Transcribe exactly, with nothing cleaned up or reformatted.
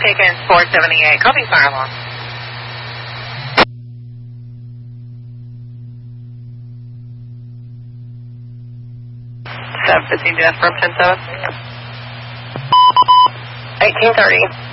Pickens four seventy-eight. Copy fire alarm. seven fifteen, Jeff, from ten seven. eighteen thirty.